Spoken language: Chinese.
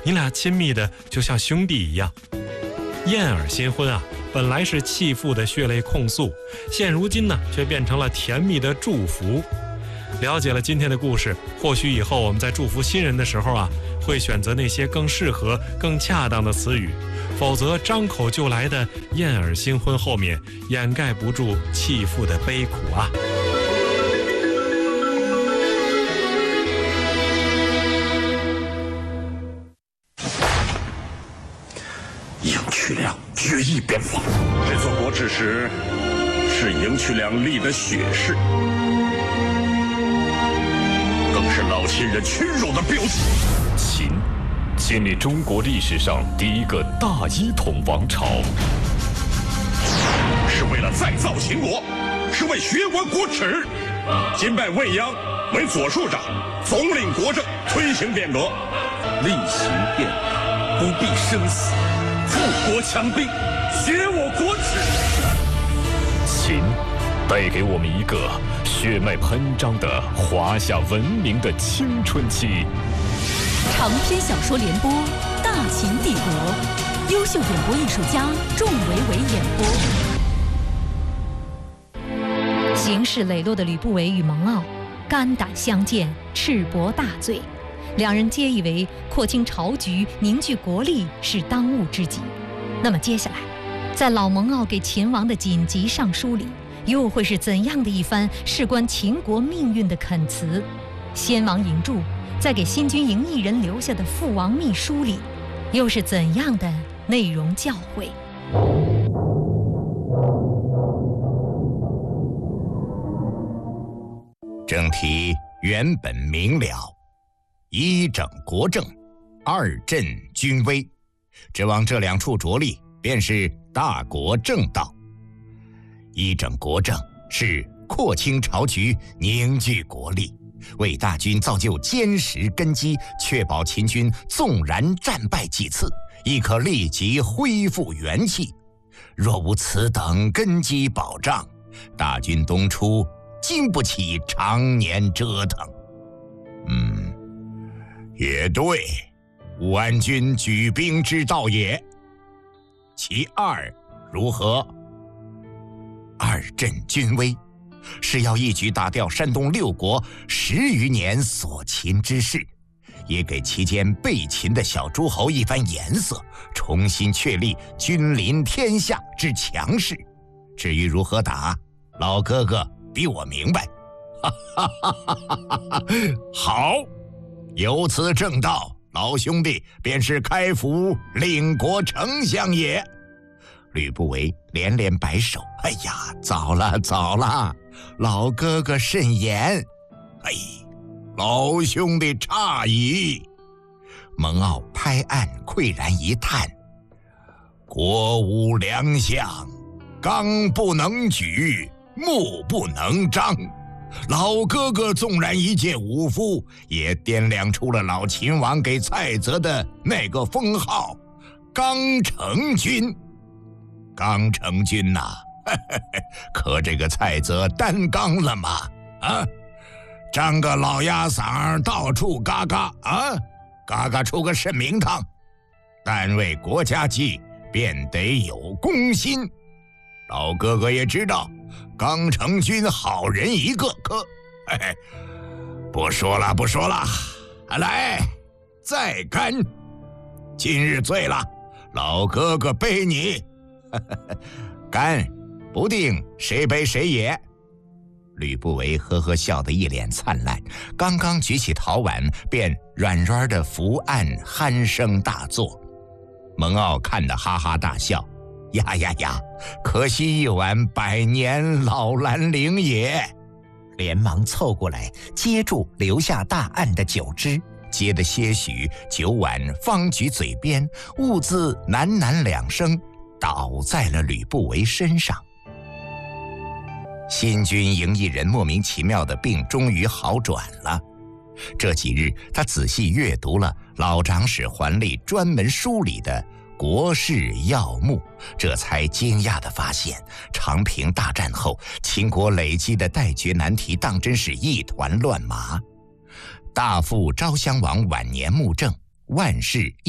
你俩亲密的就像兄弟一样。燕尔新婚啊，本来是弃妇的血泪控诉，现如今呢，却变成了甜蜜的祝福。了解了今天的故事，或许以后我们在祝福新人的时候啊，会选择那些更适合、更恰当的词语，否则张口就来的燕尔新婚后面，掩盖不住弃妇的悲苦啊。 赢渠梁决一边防，这座国之时，是赢渠梁立的血誓，更是老秦人屈辱的标记。 秦，建立中国历史上第一个大一统王朝， 是为了再造秦国，是为学国国耻。今拜未央为左庶长，总领国政，推行变革。 厉行变革，不必生死，富国强兵，学我国耻。 秦带给我们一个血脉喷张的华夏文明的青春期。 长篇小说联播《大秦帝国》，优秀演播艺术家仲维维演播。行事磊落的吕不韦与蒙骜肝胆相见，赤膊大醉，两人皆以为廓清朝局、凝聚国力是当务之急。那么接下来，在老蒙骜给秦王的紧急上书里，又会是怎样的一番事关秦国命运的恳辞？先王嬴柱在给新军营邑人留下的父王密书里，又是怎样的内容教诲？ 正题原本明了，一整国政，二振军威，指望这两处着力，便是大国正道。一整国政是廓清朝局，凝聚国力，为大军造就坚实根基，确保秦军纵然战败几次，亦可立即恢复元气。若无此等根基保障，大军东出，经不起常年折腾。也对，武安君举兵之道也。其二如何？二振军威，是要一举打掉山东六国10余年所擒之势，也给其间被擒的小诸侯一番颜色，重新确立君临天下之强势。至于如何打，老哥哥比我明白。好，有此正道，老兄弟便是开府领国丞相也。吕不韦连连摆手，哎呀，早了早了，老哥哥慎言。哎，老兄弟诧异。蒙骜拍案喟然一叹，国无良相，纲不能举，目不能张。老哥哥纵然一介武夫，也掂量出了老秦王给蔡泽的那个封号——刚成君。刚成君呐，可这个蔡泽担纲了吗？啊，张个老鸭嗓到处嘎嘎啊，嘎嘎出个甚名堂。但为国家计，便得有公心。老哥哥也知道，刚成君好人一个，可不说了不说了，来再干。今日醉了，老哥哥背你。干，不定谁背谁也。吕不韦呵呵笑得一脸灿烂，刚刚举起陶碗，便软软的伏案鼾声大作。蒙骜看得哈哈大笑，呀呀呀，可惜一碗100年老兰陵也。 连忙凑过来接住留下大案的酒汁，接得些许，酒碗方举嘴边，兀自喃喃2声，倒在了吕不韦身上。新军营邑人莫名其妙的病终于好转了。这几日他仔细阅读了老长史桓历专门梳理的国事要目，这才惊讶地发现，长平大战后秦国累积的待决难题当真是一团乱麻。大父昭襄王晚年慕政，万事